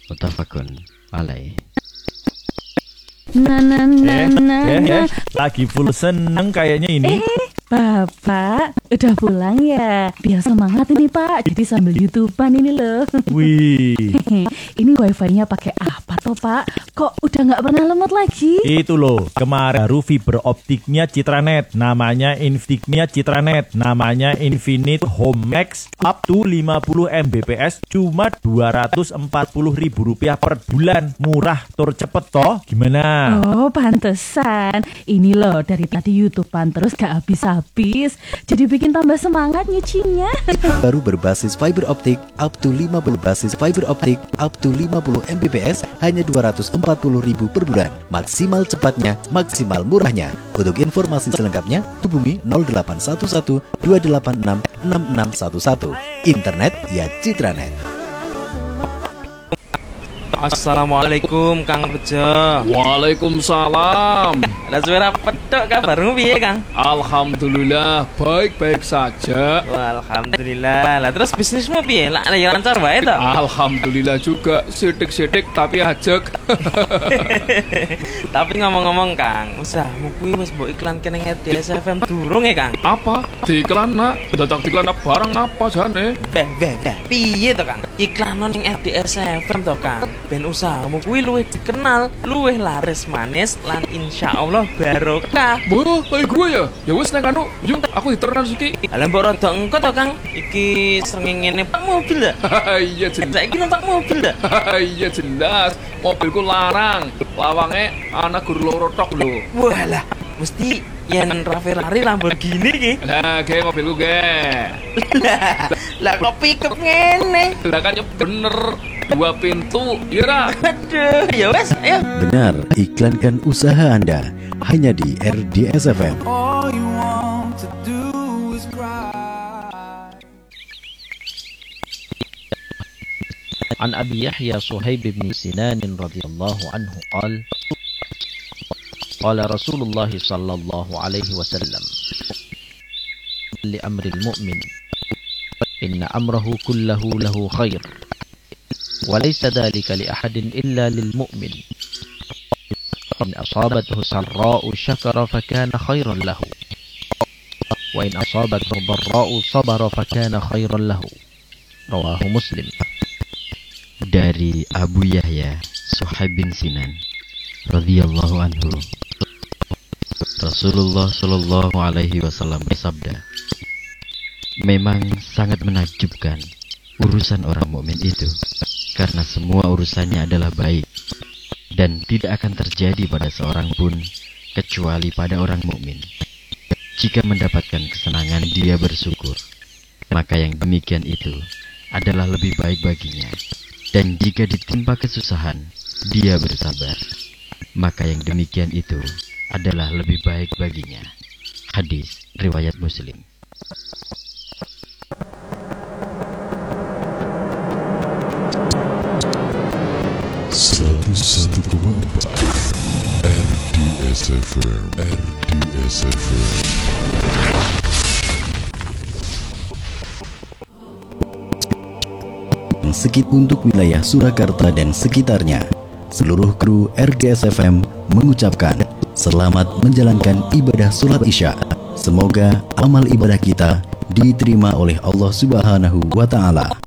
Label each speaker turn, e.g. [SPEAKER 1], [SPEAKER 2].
[SPEAKER 1] Muttafaqun alaih.
[SPEAKER 2] Lagi full seneng kayaknya ini.
[SPEAKER 3] Bapak udah pulang ya? Biar semangat ini Pak, jadi sambil YouTubean ini loh.
[SPEAKER 2] Wih,
[SPEAKER 3] Ini wifi-nya pakai apa toh Pak? Kok udah nggak pernah lemot lagi?
[SPEAKER 2] itu loh, kemarin baru fiber optiknya Citranet, namanya Infinite Home Max up to 50 Mbps, cuma Rp240.000 per bulan, murah tur cepet toh, gimana?
[SPEAKER 3] Oh pantesan. Ini loh dari tadi YouTubean terus gak habis-habis. Jadi bikin tambah semangat nyucinya.
[SPEAKER 4] Baru berbasis fiber optik up to 50 Mbps hanya Rp240.000 per bulan. Maksimal cepatnya, maksimal murahnya. Untuk informasi selengkapnya hubungi 0811 286 6611. Internet ya Citranet.
[SPEAKER 5] Assalamualaikum Kang Bejo.
[SPEAKER 6] Waalaikumsalam.
[SPEAKER 5] Lah suara pedok kabarmu piye Kang?
[SPEAKER 6] Alhamdulillah baik-baik saja.
[SPEAKER 5] Wah, alhamdulillah. Lah terus bisnismu piye? Lah ya lancar wae to?
[SPEAKER 6] Alhamdulillah juga sidik-sidik tapi ajek.
[SPEAKER 5] Tapi ngomong-ngomong Kang, usahmu kuwi wis mbok iklanke ning RDS FM durung ya Kang?
[SPEAKER 6] Apa? Diiklan nak? Dadak diiklan barang apa jane?
[SPEAKER 5] Beh, piye to Kang? Iklan ning RDS FM to Kang. Ben usahamu kuwi luwih dikenal, luwih laris manis lan insyaallah barokah.
[SPEAKER 6] Boh, kayak gue ya? Ya wis nek anu, yuk aku diternan iki.
[SPEAKER 5] Lah mbok rada engko to Kang. Iki srengenge Pak mobil dah.
[SPEAKER 6] Iya jelas.
[SPEAKER 5] Saiki numpak mobil dah.
[SPEAKER 6] Iya jelas. Mobilku larang. Lawange ana guru loro tok lho.
[SPEAKER 5] Walah, mesti yen Ferrari Lamborghini iki.
[SPEAKER 6] Lah, ge mobilku ge.
[SPEAKER 5] Lah kok pickup ngene?
[SPEAKER 6] Lah kan bener 2 pintu, ira.
[SPEAKER 5] Aduh, ya wes, ayo.
[SPEAKER 4] Benar, iklankan usaha Anda hanya di RDS FM.
[SPEAKER 1] An Abi Yahya Suhaib bin Sinan radhiyallahu anhu qala qala Rasulullah sallallahu alaihi wasallam li amril mu'min inna amrahu kullahu lahu khair wa laysa dhalika li ahadin illa lil mu'min in asabathu sarra'u syakara fakana khairan lahu wa in asabathu dharra'u sabara fakana khairan lahu. Rawahu Muslim.
[SPEAKER 7] Dari Abu Yahya Suhaib bin Sinan radhiyallahu anhu, Rasulullah Shallallahu alaihi wasallam bersabda, memang sangat menakjubkan urusan orang mukmin itu, karena semua urusannya adalah baik dan tidak akan terjadi pada seorang pun kecuali pada orang mukmin. Jika mendapatkan kesenangan dia bersyukur, maka yang demikian itu adalah lebih baik baginya. Dan jika ditimpa kesusahan, dia bersabar, maka yang demikian itu adalah lebih baik baginya. Hadis riwayat Muslim.
[SPEAKER 8] Satu kelompok RDS FM.
[SPEAKER 4] Sekit untuk wilayah Surakarta dan sekitarnya. Seluruh kru RDS FM mengucapkan selamat menjalankan ibadah sholat Isya. Semoga amal ibadah kita diterima oleh Allah Subhanahu wa Ta'ala.